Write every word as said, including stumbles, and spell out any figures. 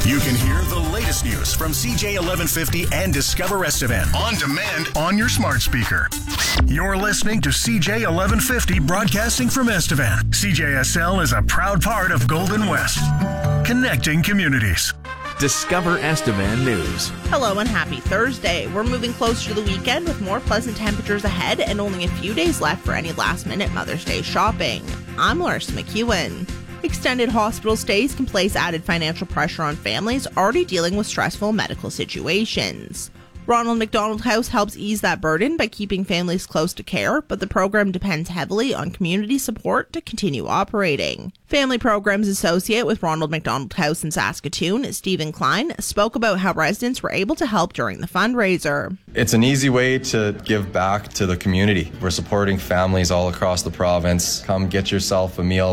You can hear the latest news from C J eleven fifty and Discover Estevan on demand on your smart speaker. You're listening to C J eleven fifty broadcasting from Estevan. C J S L is a proud part of Golden West, connecting communities. Discover Estevan News. Hello and happy Thursday. We're moving closer to the weekend with more pleasant temperatures ahead and only a few days left for any last-minute Mother's Day shopping. I'm Larissa McEwen. Extended hospital stays can place added financial pressure on families already dealing with stressful medical situations. Ronald McDonald House helps ease that burden by keeping families close to care, but the program depends heavily on community support to continue operating. Family Programs Associate with Ronald McDonald House in Saskatoon, Stephen Klein, spoke about how residents were able to help during the fundraiser. It's an easy way to give back to the community. We're supporting families all across the province. Come get yourself a meal